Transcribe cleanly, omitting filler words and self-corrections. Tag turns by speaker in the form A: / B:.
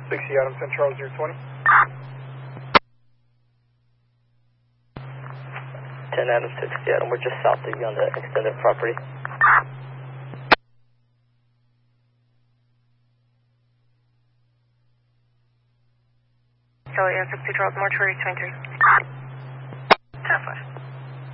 A: 60 Adam, St. Charles, 020.
B: 10 Adam, 60 Adam, we're just south of you on the extended property.
C: Charlie, 60 Charles, mortuary 23. 10-5.